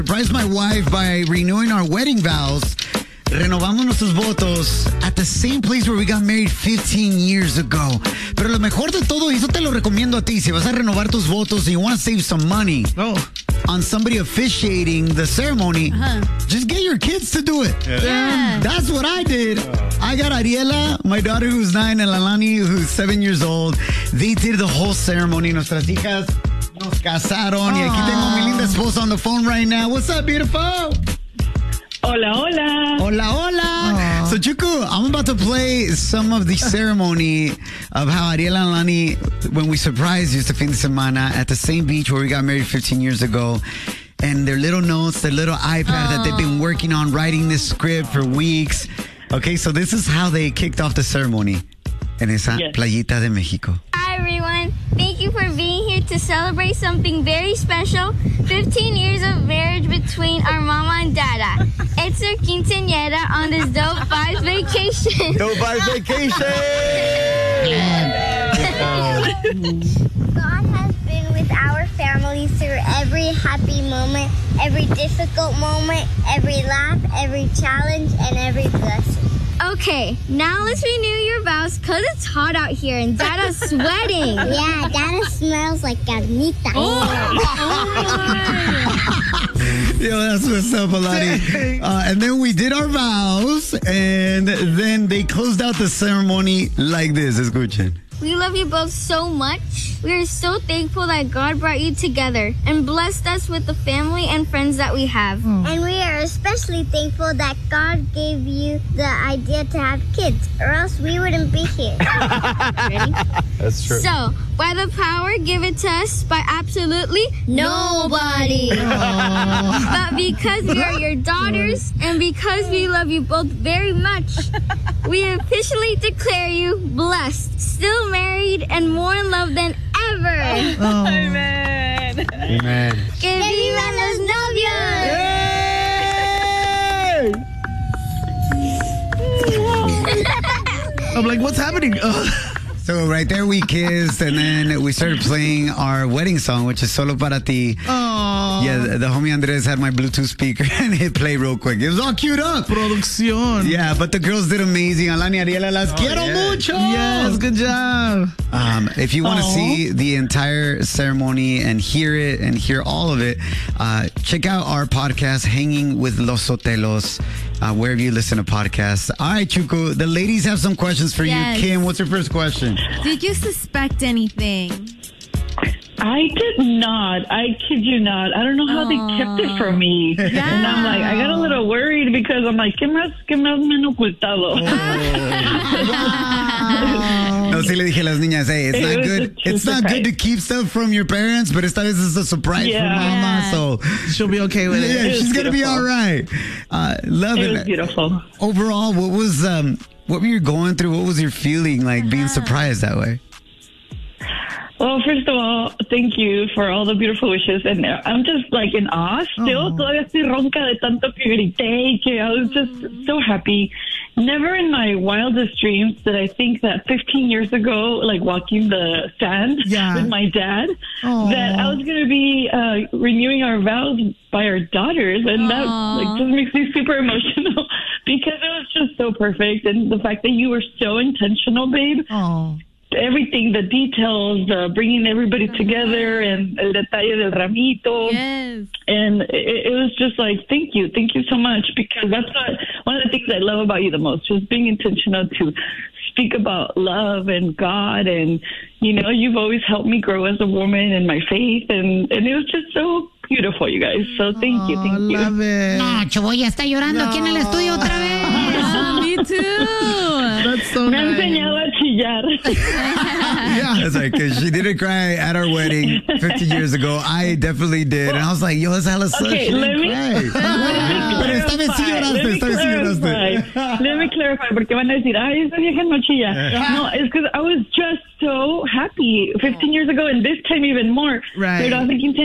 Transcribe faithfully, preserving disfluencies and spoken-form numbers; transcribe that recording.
Surprised my wife by renewing our wedding vows. Renovamos nuestros votos at the same place where we got married fifteen years ago. Pero lo mejor de todo, y eso te lo recomiendo a ti, si vas a renovar tus votos and you want to save some money oh. on somebody officiating the ceremony, uh-huh. just get your kids to do it. Yeah. Yeah. That's what I did. I got Ariela, my daughter who's nine, and Alani who's seven years old. They did the whole ceremony. Nuestras hijas nos casaron. Aww. Y aquí tengo mi linda esposa on the phone right now. What's up, beautiful? Hola, hola. Hola, hola. Aww. So, Chuku, I'm about to play some of the ceremony of how Ariela and Lani, when we surprised you este fin de semana at the same beach where we got married fifteen years ago. And their little notes, their little iPad Aww. That they've been working on, writing this script for weeks. Okay, so this is how they kicked off the ceremony en esa yes. playita de Mexico. Hi, everyone. Thank you for being here to celebrate something very special. fifteen years of marriage between our mama and dada. It's our quinceañera on this dope vibes vacation. Dope vibes vacation! God has been with our family through every happy moment, every difficult moment, every laugh, every challenge, and every blessing. Okay, now let's renew your vows because it's hot out here and Dada's sweating. Yeah, Dada smells like carnita. Oh. Yo, that's what's up, Alani. Uh, and then we did our vows, and then they closed out the ceremony like this. Escuchen. We love you both so much. We are so thankful that God brought you together and blessed us with the family and friends that we have. Mm. And we are especially thankful that God gave you the idea to have kids, or else we wouldn't be here. Ready? That's true. So, by the power given to us by absolutely nobody. But because we are your daughters and because we love you both very much, we officially declare you blessed, still married, and more in love than ever. Oh. Amen. Amen. Que vivan los novios! I'm like, what's happening? Uh. So right there we kissed, and then we started playing our wedding song, which is Solo Para Ti. Aww. Yeah, the, the homie Andres had my Bluetooth speaker and hit play real quick. It was all queued up. Producción. Yeah, but the girls did amazing. Alani, Ariela, las oh, quiero yeah. mucho. Yes, good job. Um, if you want to see the entire ceremony and hear it and hear all of it, uh, check out our podcast, Hanging with Los Sotelos, uh, wherever you listen to podcasts. All right, Chuku, the ladies have some questions for yes. you. Kim, what's your first question? Did you suspect anything? I did not. I kid you not. I don't know how Aww. They kept it from me. Yeah. And I'm like, I got a little worried because I'm like, ¿qué más, qué más me han ocultado? Oh. No, sí le dije a las niñas, hey, it's it not good. It's not surprise. good to keep stuff from your parents, but esta vez is a surprise yeah. for mama, so she'll be okay with yeah, it. Yeah, she's gonna be all right. Uh, love it. It was beautiful. Overall, what was um, what were you going through? What was your feeling like being surprised that way? Well, first of all, thank you for all the beautiful wishes. And I'm just like in awe still. Oh. Todavía estoy ronca de tanto que grité, que I was just so happy. Never in my wildest dreams did I think that fifteen years ago, like walking the sand yeah. with my dad, Aww. That I was going to be uh, renewing our vows by our daughters. And Aww. That like just makes me super emotional because it was just so perfect. And the fact that you were so intentional, babe. Aww. Everything, the details, uh, bringing everybody together, and el detalle del ramito. Yes. And it, it was just like, thank you. Thank you so much, because that's what, one of the things I love about you the most, just being intentional to speak about love and God. And, you know, you've always helped me grow as a woman in my faith. And, and it was just so beautiful, you guys. So thank you. Thank you. Love it. No, Chuboya está llorando no. aquí en el estudio otra vez. Oh, me too. That's so Me nice. ha enseñado a chillar. Yeah, that's right, because she didn't cry at our wedding fifty years ago. I definitely did. And I was like, yo, that's hella such. Okay, She let didn't me, cry. Pero esta vez sí lloraste, esta vez sí lloraste. Let me clarify, porque van a decir, ay, esa vieja no chilla. No, it's because I was just so happy fifteen years ago, and this time even more. Right. Pero hace quince